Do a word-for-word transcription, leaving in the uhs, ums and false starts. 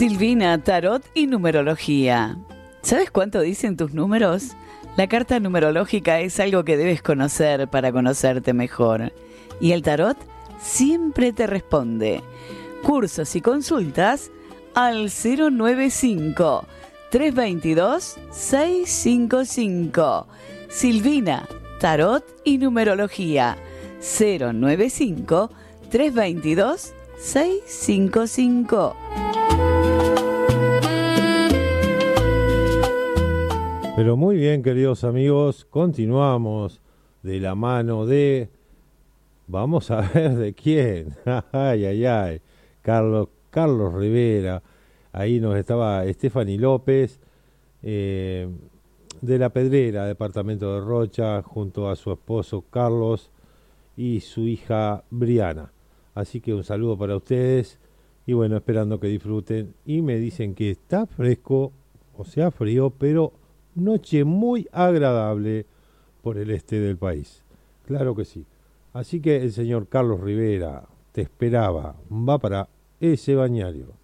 Silvina, tarot y numerología. ¿Sabes cuánto dicen tus números? La carta numerológica es algo que debes conocer para conocerte mejor. Y el tarot siempre te responde. Cursos y consultas al cero nueve cinco, tres dos dos, seis cinco cinco. Silvina, tarot y numerología. cero nueve cinco, tres dos dos, seis cinco cinco. Pero muy bien, queridos amigos, continuamos de la mano de... Vamos a ver de quién. Ay, ay, ay. Carlos, Carlos Rivera. Ahí nos estaba Stephanie López, eh, de La Pedrera, departamento de Rocha, junto a su esposo Carlos y su hija Briana. Así que un saludo para ustedes y bueno, esperando que disfruten. Y me dicen que está fresco, o sea frío, pero noche muy agradable por el este del país. Claro que sí. Así que el señor Carlos Rivera te esperaba. Va para ese bañario.